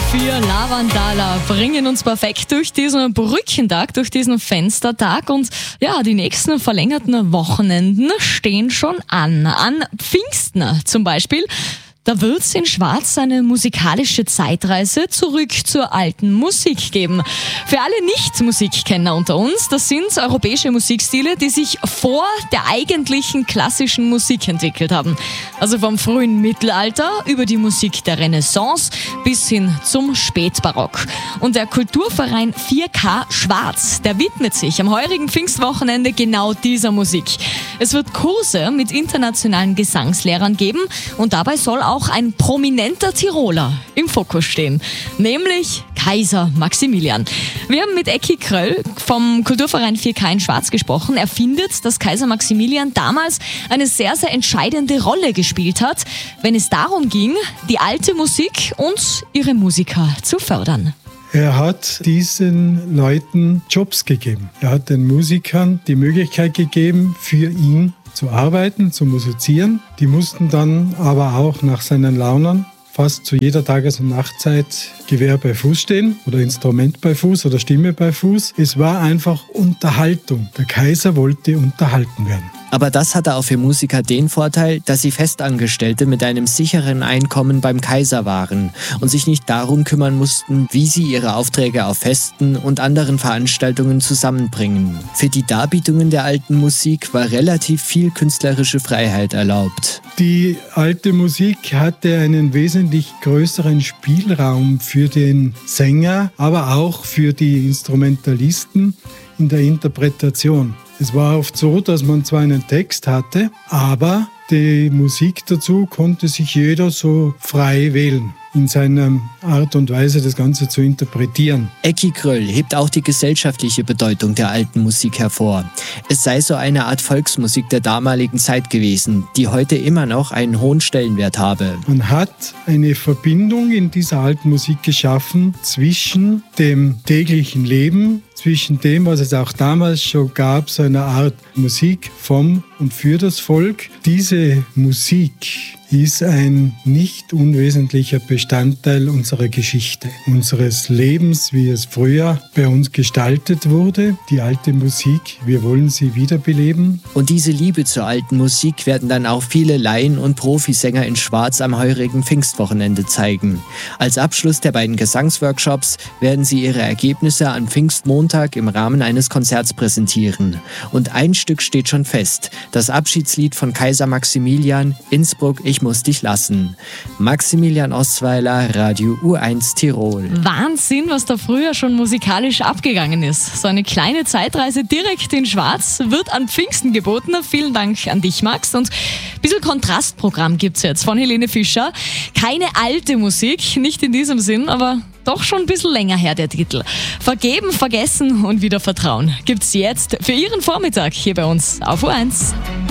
4 Lavandala bringen uns perfekt durch diesen Brückentag, durch diesen Fenstertag. Und ja, die nächsten verlängerten Wochenenden stehen schon an. An Pfingsten zum Beispiel. Da wird es in Schwarz eine musikalische Zeitreise zurück zur alten Musik geben. Für alle Nicht-Musikkenner unter uns, das sind europäische Musikstile, die sich vor der eigentlichen klassischen Musik entwickelt haben. Also vom frühen Mittelalter über die Musik der Renaissance bis hin zum Spätbarock. Und der Kulturverein 4K Schwarz, der widmet sich am heurigen Pfingstwochenende genau dieser Musik. Es wird Kurse mit internationalen Gesangslehrern geben und dabei soll auch ein prominenter Tiroler im Fokus stehen, nämlich Kaiser Maximilian. Wir haben mit Ecki Kröll vom Kulturverein 4K in Schwarz gesprochen. Er findet, dass Kaiser Maximilian damals eine sehr, sehr entscheidende Rolle gespielt hat, wenn es darum ging, die alte Musik und ihre Musiker zu fördern. Er hat diesen Leuten Jobs gegeben. Er hat den Musikern die Möglichkeit gegeben, für ihn zu arbeiten, zu musizieren. Die mussten dann aber auch nach seinen Launen fast zu jeder Tages- und Nachtzeit Gewehr bei Fuß stehen oder Instrument bei Fuß oder Stimme bei Fuß. Es war einfach Unterhaltung. Der Kaiser wollte unterhalten werden. Aber das hatte auch für Musiker den Vorteil, dass sie Festangestellte mit einem sicheren Einkommen beim Kaiser waren und sich nicht darum kümmern mussten, wie sie ihre Aufträge auf Festen und anderen Veranstaltungen zusammenbringen. Für die Darbietungen der alten Musik war relativ viel künstlerische Freiheit erlaubt. Die alte Musik hatte einen wesentlich größeren Spielraum für den Sänger, aber auch für die Instrumentalisten in der Interpretation. Es war oft so, dass man zwar einen Text hatte, aber die Musik dazu konnte sich jeder so frei wählen, in seiner Art und Weise das Ganze zu interpretieren. Ecki Kröll hebt auch die gesellschaftliche Bedeutung der alten Musik hervor. Es sei so eine Art Volksmusik der damaligen Zeit gewesen, die heute immer noch einen hohen Stellenwert habe. Man hat eine Verbindung in dieser alten Musik geschaffen zwischen dem täglichen Leben, zwischen dem, was es auch damals schon gab, so eine Art Musik vom und für das Volk. Diese Musik ist ein nicht unwesentlicher Bestandteil unserer Geschichte, unseres Lebens, wie es früher bei uns gestaltet wurde. Die alte Musik, wir wollen sie wiederbeleben. Und diese Liebe zur alten Musik werden dann auch viele Laien- und Profisänger in Schwarz am heurigen Pfingstwochenende zeigen. Als Abschluss der beiden Gesangsworkshops werden sie ihre Ergebnisse am Pfingstmontag im Rahmen eines Konzerts präsentieren. Und ein Stück steht schon fest, das Abschiedslied von Kaiser Maximilian, Innsbruck, Ich muss dich lassen. Maximilian Ostweiler, Radio U1 Tirol. Wahnsinn, was da früher schon musikalisch abgegangen ist. So eine kleine Zeitreise direkt in Schwarz wird an Pfingsten geboten. Vielen Dank an dich, Max. Und ein bisschen Kontrastprogramm gibt's jetzt von Helene Fischer. Keine alte Musik, nicht in diesem Sinn, aber doch schon ein bisschen länger her, der Titel. Vergeben, vergessen und wieder vertrauen gibt's jetzt für Ihren Vormittag hier bei uns auf U1.